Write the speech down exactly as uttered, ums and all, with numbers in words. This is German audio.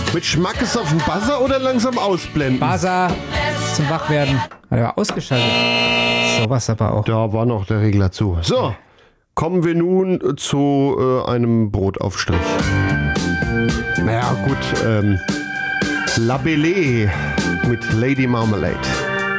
Mit Schmackes auf dem Buzzer oder langsam ausblenden? Buzzer zum Wachwerden. Hat er ausgeschaltet. Sowas aber auch. Da war noch der Regler zu. So, kommen wir nun zu äh, einem Brotaufstrich. Naja, gut, ähm, La Belle mit Lady Marmalade.